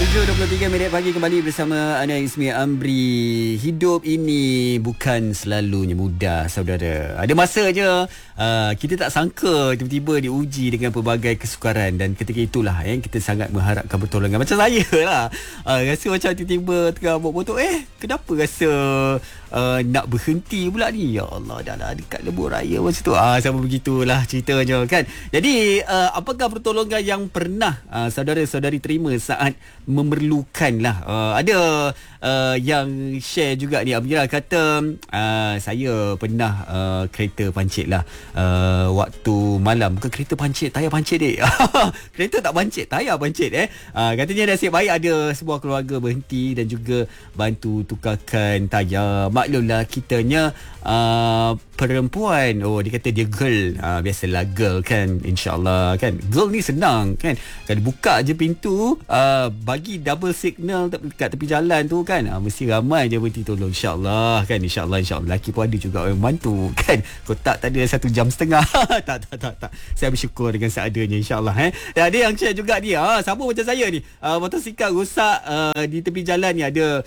7:23 pagi kembali bersama Ana Ismi Amri. Hidup ini bukan selalunya mudah, saudara. Ada masa je kita tak sangka tiba-tiba diuji dengan pelbagai kesukaran, dan ketika itulah yang kita sangat mengharapkan pertolongan. Macam saya lah, rasa macam tiba-tiba tengah buat motor, kenapa rasa nak berhenti pula ni? Ya Allah, dah lah dekat lebuh raya macam tu. Sama begitulah ceritanya kan. Jadi apakah pertolongan yang pernah saudara-saudari terima saat memerlukan lah? Ada yang share juga ni. Abdullah kata saya pernah kereta pancit lah waktu malam. Bukan kereta pancit, tayar pancit dek. Kereta tak pancit, tayar pancit katanya nasib baik ada sebuah keluarga berhenti dan juga bantu tukarkan tayar. Maklumlah kitanya perempuan. Dia kata dia girl. Biasalah girl kan, InsyaAllah kan. Girl ni senang kan. Kalau buka je pintu, bagi double signal dekat tepi jalan tu kan, mesti ramai je berhenti tolong. InsyaAllah kan. InsyaAllah. Lelaki pun ada juga orang bantu kan. Kau tak ada 1.5 jam. Tak. Saya bersyukur dengan seadanya, InsyaAllah. Dan ada yang share juga ni, sama macam saya ni, motosikal rosak di tepi jalan ni. Ada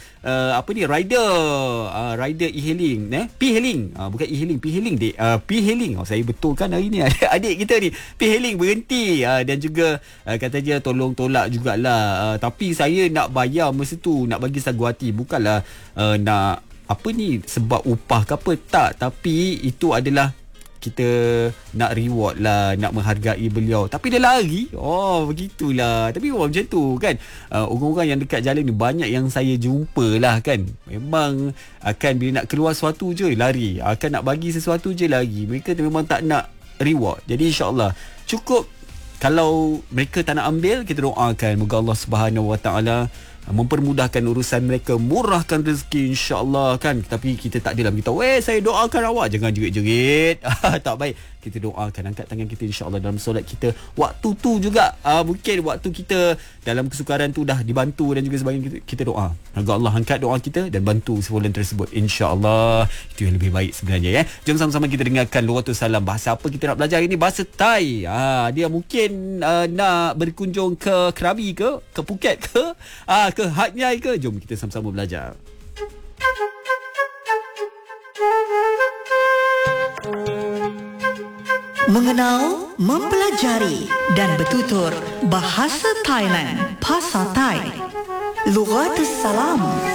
rider e-hailing, P-hailing, bukan e-hailing, P-hailing dek. P-hailing, saya betulkan hari ni. Adik kita ni P-hailing berhenti, dan juga katanya tolong tolak jugalah. Tapi saya nak bayar masa tu, nak bagi sagu hati, bukanlah nak sebab upah ke apa, tak. Tapi itu adalah kita nak reward lah, nak menghargai beliau. Tapi dia lari. Begitulah. Tapi orang macam tu kan. Orang-orang yang dekat jalan ni banyak yang saya jumpa lah kan. Memang akan bila nak keluar sesuatu je lari. Akan nak bagi sesuatu je lari. Mereka memang tak nak reward. Jadi insyaAllah cukup. Kalau mereka tak nak ambil, kita doakan moga Allah Subhanahu Wa Taala mempermudahkan urusan mereka, murahkan rezeki, insya-Allah kan. Tapi kita tak adalah beritahu, saya doakan awak, jangan jerit-jerit. Tak baik. Kita doakan, angkat tangan kita insya-Allah dalam solat kita. Waktu tu juga mungkin waktu kita dalam kesukaran tu dah dibantu dan juga sebagainya, kita doa agar Allah angkat doa kita dan bantu sebulan tersebut, insya-Allah. Itu yang lebih baik sebenarnya. Jom sama-sama kita dengarkan Lughatus Salam. Bahasa apa kita nak belajar ini? Bahasa Thai. Dia mungkin nak berkunjung ke Krabi ke Phuket ke ke Hat Yai ke. Jom kita sama-sama belajar. Mengenal, mempelajari dan bertutur bahasa Thailand, Bahasa Thai. Lughatus Salam.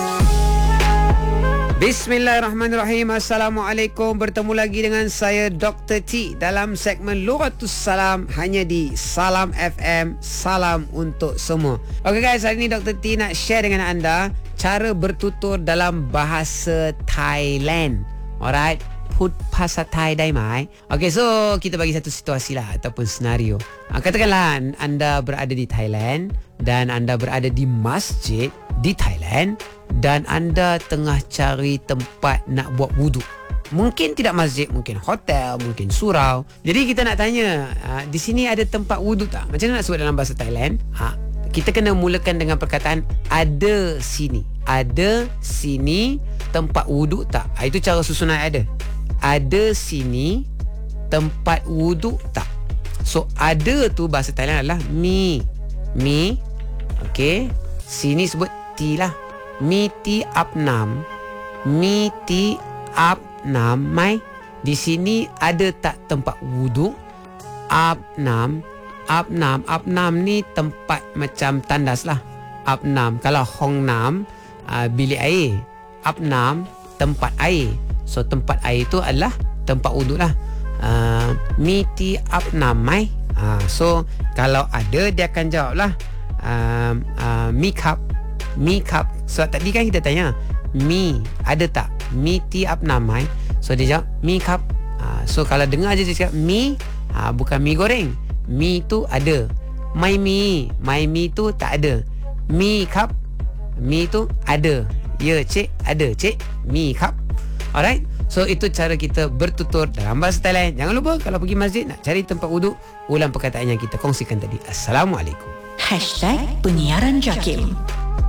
Bismillahirrahmanirrahim. Assalamualaikum. Bertemu lagi dengan saya Dr. T dalam segmen Lughatus Salam hanya di Salam FM. Salam untuk semua. Okay guys, hari ini Dr. T nak share dengan anda cara bertutur dalam bahasa Thailand. Alright, put bahasa Thai dai mai. Okay, so kita bagi satu situasi lah ataupun senario. Katakanlah anda berada di Thailand dan anda berada di masjid di Thailand dan anda tengah cari tempat nak buat wuduk. Mungkin tidak masjid, mungkin hotel, mungkin surau. Jadi kita nak tanya, di sini ada tempat wuduk tak? Macam mana nak sebut dalam bahasa Thailand? Kita kena mulakan dengan perkataan ada sini. Ada sini tempat wuduk tak? Itu cara susunan ada. Ada sini tempat wuduk tak? So ada tu bahasa Thailand adalah mi. Okay. Sini sebut ti lah. Mi ti ap nam. Mi ti ap nam mai. Di sini ada tak tempat wuduk? Ap nam ni tempat macam tandas lah. Ap nam, kalau hong nam bilik air. Ap nam tempat air. So tempat air tu adalah tempat wuduk lah. Mi ti ap nam mai. So kalau ada dia akan jawab lah mi cup. So tadi kan kita tanya mi ada tak? Mi ti ap nam mai. So dia jawab mi cup. So kalau dengar je dia cakap mi, bukan mi goreng. Mi tu ada. My mi tu tak ada. Mi cup, mi tu ada. Ya cik, ada cik. Mi cup. Alright. So itu cara kita bertutur dalam bahasa Thailand. Jangan lupa kalau pergi masjid nak cari tempat wuduk, ulang perkataan yang kita kongsikan tadi. Assalamualaikum. #Penyiaran Jakim.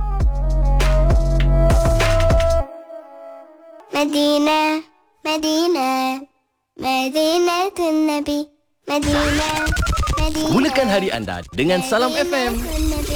Medina, Medina, Madinatul Nabi, Medina, Medina. Mulakan hari anda dengan Salam FM.